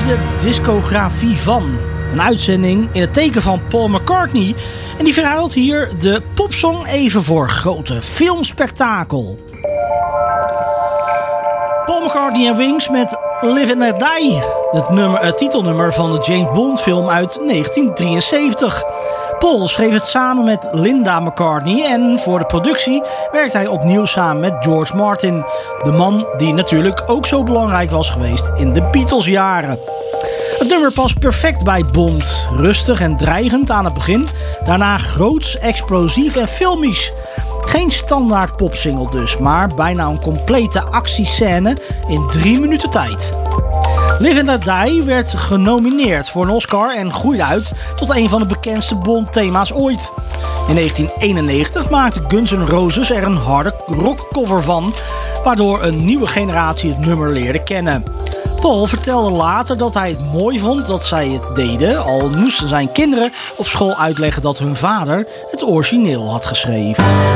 de discografie van. Een uitzending in het teken van Paul McCartney. En die verhuilt hier de popsong even voor grote filmspektakel. Paul McCartney en Wings met Live and Let Die. Het titelnummer van de James Bond film uit 1973. Paul schreef het samen met Linda McCartney en voor de productie werkt hij opnieuw samen met George Martin. De man die natuurlijk ook zo belangrijk was geweest in de Beatles-jaren. Het nummer past perfect bij Bond. Rustig en dreigend aan het begin. Daarna groots, explosief en filmisch. Geen standaard popsingle dus, maar bijna een complete actiescène in 3 minuten tijd. Live and Let Die werd genomineerd voor een Oscar en groeide uit tot een van de bekendste Bond-thema's ooit. In 1991 maakte Guns N' Roses er een harde rockcover van, waardoor een nieuwe generatie het nummer leerde kennen. Paul vertelde later dat hij het mooi vond dat zij het deden, al moesten zijn kinderen op school uitleggen dat hun vader het origineel had geschreven.